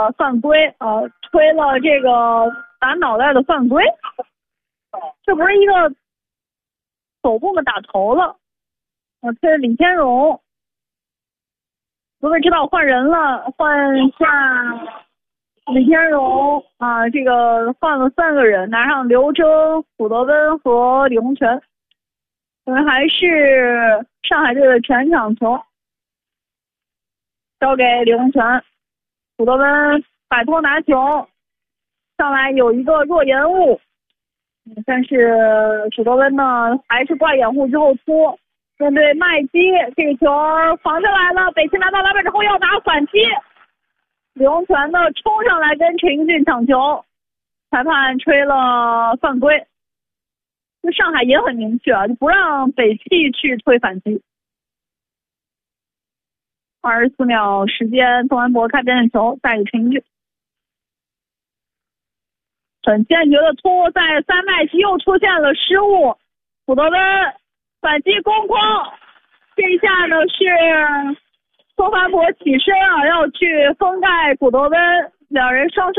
了犯规，吹了这个打脑袋的犯规。这不是一个手部吗？打头了。吹李天荣。各位知道换人了，换下李天荣这个换了3个人，拿上刘铮、古德温和李洪权。还是上海队的前场球，交给李洪权，古德温摆脱拿球，上来有一个弱延误，但是古德温呢还是挂掩护之后突，面对麦基，这个球防下来了，北齐拿到篮板之后要打反击，李洪权呢冲上来跟陈英俊抢球，裁判吹了犯规。就上海也很明确就不让北汽去推反击。24秒时间，宋安博开边线球带给陈英俊，很坚决的突，在3麦奇又出现了失误，古德温反击攻框，这一下呢是宋安博起身要去封盖古德温，两人双手。